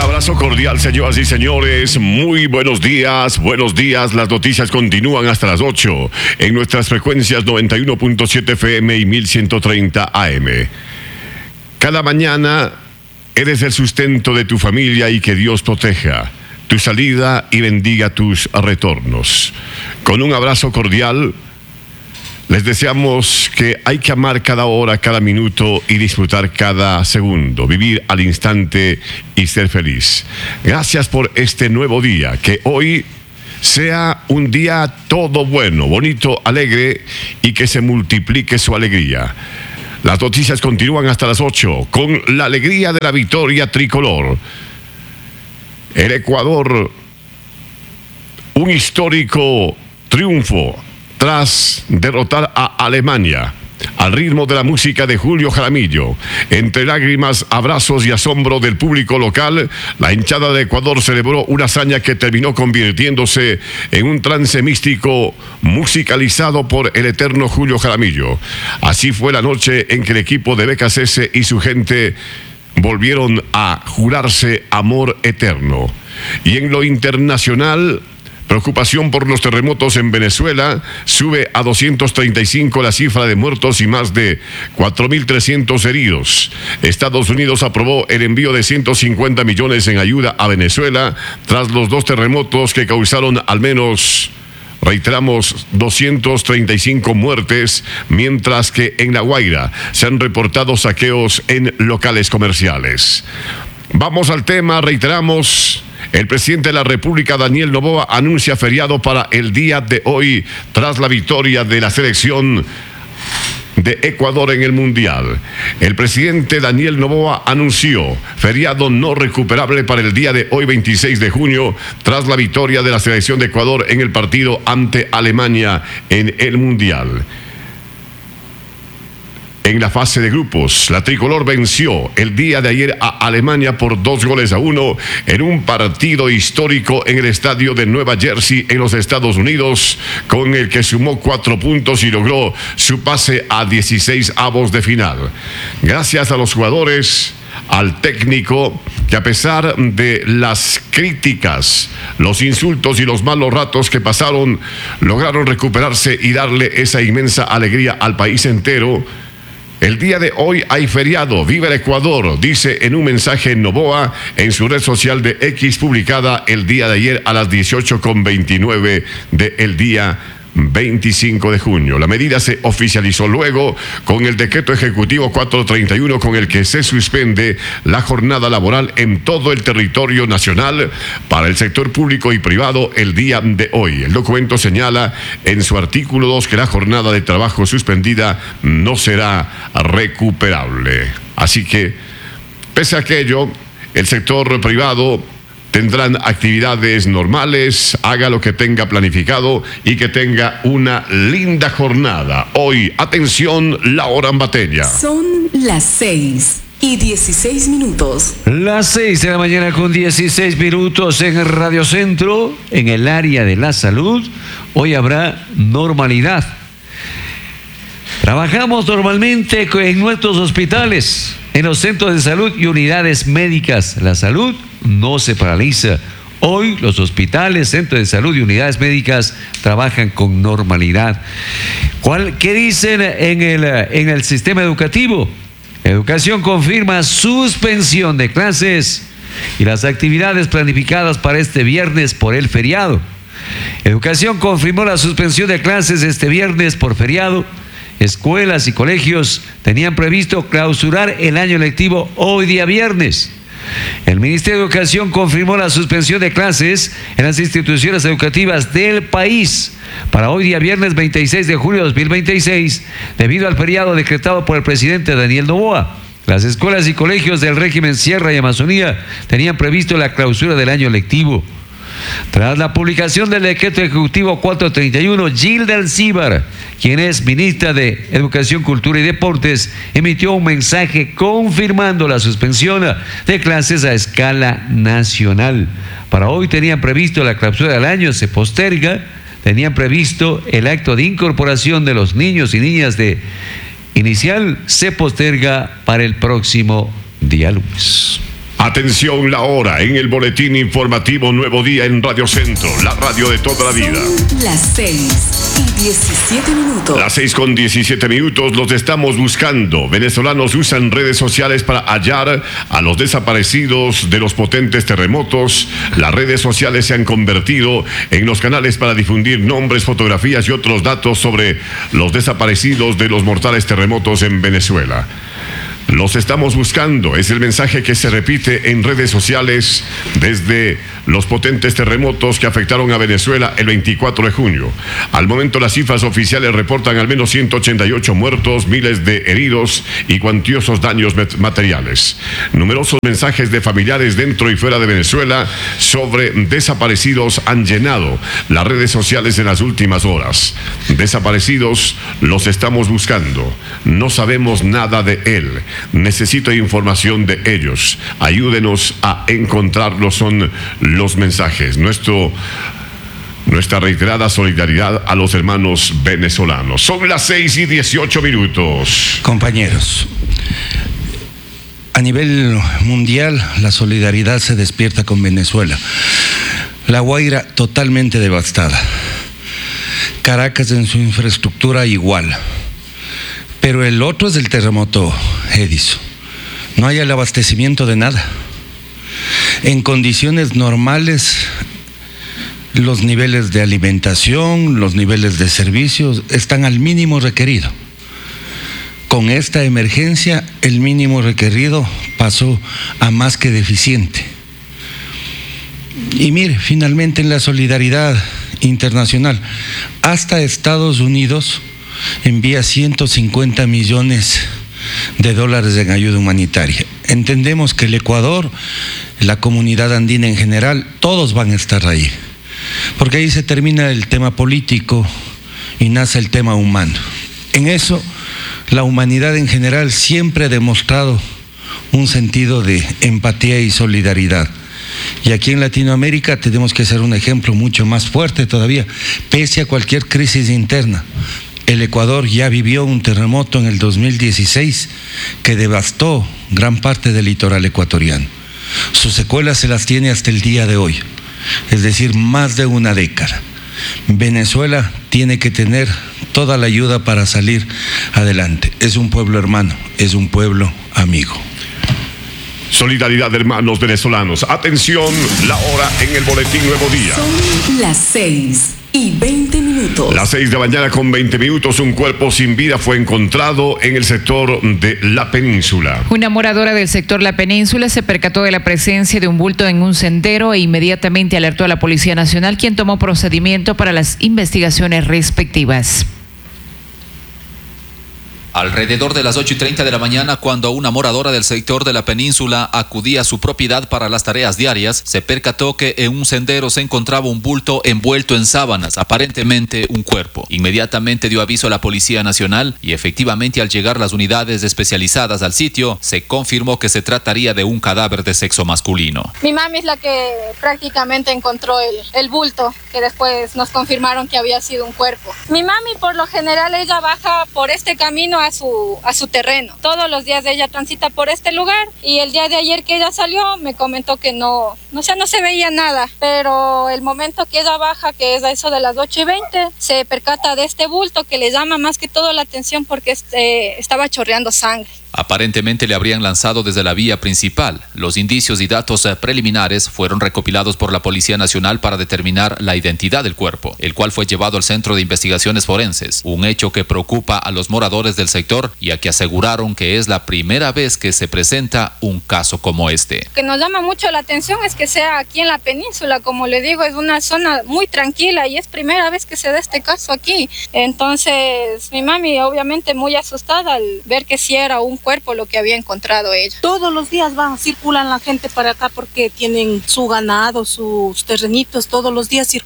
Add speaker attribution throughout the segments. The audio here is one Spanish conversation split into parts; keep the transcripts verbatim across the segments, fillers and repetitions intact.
Speaker 1: abrazo cordial, señoras y señores. Muy buenos días, buenos días. Las noticias continúan hasta las ocho en nuestras frecuencias noventa y uno punto siete F M y mil ciento treinta A M. Cada mañana eres el sustento de tu familia y que Dios proteja tu salida y bendiga tus retornos. Con un abrazo cordial, les deseamos que hay que amar cada hora, cada minuto y disfrutar cada segundo, vivir al instante y ser feliz. Gracias por este nuevo día, que hoy sea un día todo bueno, bonito, alegre y que se multiplique su alegría. Las noticias continúan hasta las ocho con la alegría de la victoria tricolor. El Ecuador, un histórico triunfo tras derrotar a Alemania, al ritmo de la música de Julio Jaramillo. Entre lágrimas, abrazos y asombro del público local, la hinchada de Ecuador celebró una hazaña que terminó convirtiéndose en un trance místico musicalizado por el eterno Julio Jaramillo. Así fue la noche en que el equipo de B K C S y su gente volvieron a jurarse amor eterno. Y en lo internacional, preocupación por los terremotos en Venezuela, sube a doscientos treinta y cinco la cifra de muertos y más de cuatro mil trescientos heridos. Estados Unidos aprobó el envío de ciento cincuenta millones en ayuda a Venezuela tras los dos terremotos que causaron al menos, reiteramos, doscientas treinta y cinco muertes, mientras que en La Guaira se han reportado saqueos en locales comerciales. Vamos al tema, reiteramos. El presidente de la República, Daniel Noboa, anuncia feriado para el día de hoy tras la victoria de la selección de Ecuador en el Mundial. El presidente Daniel Noboa anunció feriado no recuperable para el día de hoy, veintiséis de junio, tras la victoria de la selección de Ecuador en el partido ante Alemania en el Mundial. En la fase de grupos, la tricolor venció el día de ayer a Alemania por dos goles a uno en un partido histórico en el estadio de Nueva Jersey en los Estados Unidos, con el que sumó cuatro puntos y logró su pase a dieciséis avos de final. Gracias a los jugadores, al técnico, que a pesar de las críticas, los insultos y los malos ratos que pasaron, lograron recuperarse y darle esa inmensa alegría al país entero. El día de hoy hay feriado, viva el Ecuador, dice en un mensaje Noboa en su red social de X, publicada el día de ayer a las dieciocho con veintinueve del día veinticinco de junio. La medida se oficializó luego con el decreto ejecutivo cuatrocientos treinta y uno, con el que se suspende la jornada laboral en todo el territorio nacional para el sector público y privado el día de hoy. El documento señala en su artículo dos que la jornada de trabajo suspendida no será recuperable. Así que, pese a aquello, el sector privado tendrán actividades normales, haga lo que tenga planificado y que tenga una linda jornada. Hoy, atención, la hora en materia.
Speaker 2: Son las seis y dieciséis minutos.
Speaker 3: Las seis de la mañana con dieciséis minutos en Radio Centro, en el área de la salud. Hoy habrá normalidad. Trabajamos normalmente en nuestros hospitales, en los centros de salud y unidades médicas. La salud no se paraliza. Hoy los hospitales, centros de salud y unidades médicas trabajan con normalidad. ¿Cuál, qué dicen en el, en el sistema educativo? Educación confirma suspensión de clases y las actividades planificadas para este viernes por el feriado. Educación confirmó la suspensión de clases este viernes por feriado. Escuelas y colegios tenían previsto clausurar el año lectivo hoy día viernes. El Ministerio de Educación confirmó la suspensión de clases en las instituciones educativas del país para hoy día viernes veintiséis de julio de dos mil veintiséis, debido al feriado decretado por el presidente Daniel Noboa. Las escuelas y colegios del régimen Sierra y Amazonía tenían previsto la clausura del año lectivo. Tras la publicación del decreto ejecutivo cuatrocientos treinta y uno, Gilda Alcíbar, quien es ministra de Educación, Cultura y Deportes, emitió un mensaje confirmando la suspensión de clases a escala nacional. Para hoy tenían previsto la clausura del año, se posterga. Tenían previsto el acto de incorporación de los niños y niñas de inicial, se posterga para el próximo día lunes.
Speaker 1: Atención, la hora en el boletín informativo Nuevo Día en Radio Centro, la radio de toda la vida.
Speaker 2: Son las seis y diecisiete minutos.
Speaker 1: Las seis con diecisiete minutos, los estamos buscando. Venezolanos usan redes sociales para hallar a los desaparecidos de los potentes terremotos. Las redes sociales se han convertido en los canales para difundir nombres, fotografías y otros datos sobre los desaparecidos de los mortales terremotos en Venezuela. Los estamos buscando, es el mensaje que se repite en redes sociales desde los potentes terremotos que afectaron a Venezuela el veinticuatro de junio. Al momento las cifras oficiales reportan al menos ciento ochenta y ocho muertos, miles de heridos y cuantiosos daños materiales. Numerosos mensajes de familiares dentro y fuera de Venezuela sobre desaparecidos han llenado las redes sociales en las últimas horas. Desaparecidos, los estamos buscando. No sabemos nada de él. Necesito información de ellos. Ayúdenos a encontrarlos, son los mensajes. Nuestro, nuestra reiterada solidaridad a los hermanos venezolanos. Son las seis y dieciocho minutos.
Speaker 4: Compañeros, a nivel mundial la solidaridad se despierta con Venezuela. La Guaira totalmente devastada. Caracas en su infraestructura igual. Pero el otro es el terremoto Edison. No hay el abastecimiento de nada. En condiciones normales, los niveles de alimentación, los niveles de servicios están al mínimo requerido. Con esta emergencia, el mínimo requerido pasó a más que deficiente. Y mire, finalmente en la solidaridad internacional, hasta Estados Unidos envía ciento cincuenta millones de dólares en ayuda humanitaria. Entendemos que el Ecuador, la comunidad andina en general, todos van a estar ahí, porque ahí se termina el tema político y nace el tema humano. En eso, la humanidad en general siempre ha demostrado un sentido de empatía y solidaridad. Y aquí en Latinoamérica tenemos que ser un ejemplo mucho más fuerte todavía, pese a cualquier crisis interna. El Ecuador ya vivió un terremoto en el dos mil dieciséis que devastó gran parte del litoral ecuatoriano. Sus secuelas se las tiene hasta el día de hoy, es decir, más de una década. Venezuela tiene que tener toda la ayuda para salir adelante. Es un pueblo hermano, es un pueblo amigo.
Speaker 1: Solidaridad de hermanos venezolanos. Atención, la hora en el boletín Nuevo Día.
Speaker 2: Son las seis y veinte minutos.
Speaker 1: Las seis de la mañana con veinte minutos, un cuerpo sin vida fue encontrado en el sector de La Península.
Speaker 5: Una moradora del sector La Península se percató de la presencia de un bulto en un sendero e inmediatamente alertó a la Policía Nacional, quien tomó procedimiento para las investigaciones respectivas.
Speaker 6: Alrededor de las ocho y treinta de la mañana, cuando una moradora del sector de La Península acudía a su propiedad para las tareas diarias, se percató que en un sendero se encontraba un bulto envuelto en sábanas, aparentemente un cuerpo. Inmediatamente dio aviso a la Policía Nacional y efectivamente al llegar las unidades especializadas al sitio, se confirmó que se trataría de un cadáver de sexo masculino.
Speaker 7: Mi mami es la que prácticamente encontró el, el bulto, que después nos confirmaron que había sido un cuerpo. Mi mami, por lo general, ella baja por este camino a su, a su terreno. Todos los días ella transita por este lugar y el día de ayer que ella salió me comentó que no, no, o sea, no se veía nada, pero el momento que ella baja, que es a eso de las ocho y veinte, se percata de este bulto que le llama más que todo la atención porque este, estaba chorreando sangre.
Speaker 6: Aparentemente le habrían lanzado desde la vía principal. Los indicios y datos preliminares fueron recopilados por la Policía Nacional para determinar la identidad del cuerpo, el cual fue llevado al Centro de Investigaciones Forenses, un hecho que preocupa a los moradores del sector, ya que aseguraron que es la primera vez que se presenta un caso como este.
Speaker 7: Lo que nos llama mucho la atención es que sea aquí en la península, como le digo, es una zona muy tranquila y es primera vez que se da este caso aquí. Entonces, mi mami obviamente muy asustada al ver que sí era un cuerpo lo que había encontrado ella.
Speaker 8: Todos los días van, circulan la gente para acá porque tienen su ganado, sus terrenitos, todos los días circulan.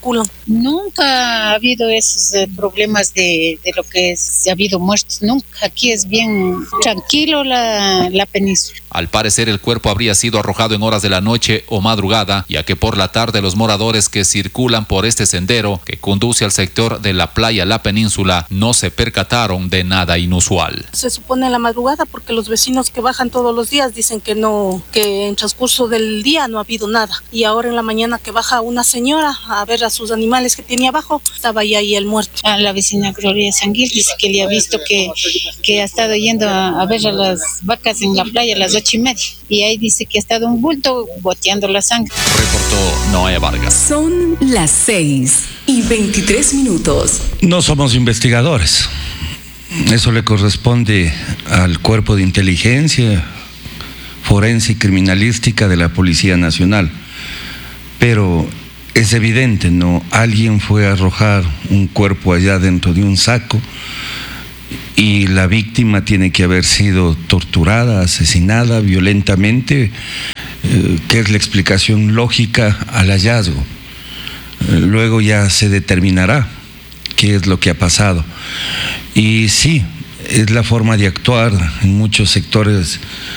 Speaker 8: Nunca ha habido esos eh, problemas de, de lo que es, ha habido muertos, nunca. Aquí es bien tranquilo la, la península.
Speaker 6: Al parecer el cuerpo habría sido arrojado en horas de la noche o madrugada, ya que por la tarde los moradores que circulan por este sendero que conduce al sector de la playa La Península no se percataron de nada inusual.
Speaker 9: Se supone en la madrugada porque los vecinos que bajan todos los días dicen que no, que en transcurso del día no ha habido nada. Y ahora en la mañana que baja una señora a ver a sus animales que tiene abajo, estaba ahí, ahí el muerto.
Speaker 8: A la vecina Gloria Sanguil dice que le ha visto que, que ha estado yendo a, a ver a las vacas en la playa a las ocho y media. Y ahí dice que ha estado un bulto boteando la sangre.
Speaker 6: Reportó Noé Vargas.
Speaker 2: Son las seis y veintitrés minutos.
Speaker 4: No somos investigadores. Eso le corresponde al Cuerpo de Inteligencia Forense y Criminalística de la Policía Nacional. Pero es evidente, ¿no? Alguien fue a arrojar un cuerpo allá dentro de un saco y la víctima tiene que haber sido torturada, asesinada violentamente, eh, que es la explicación lógica al hallazgo. Eh, luego ya se determinará qué es lo que ha pasado. Y sí, es la forma de actuar en muchos sectores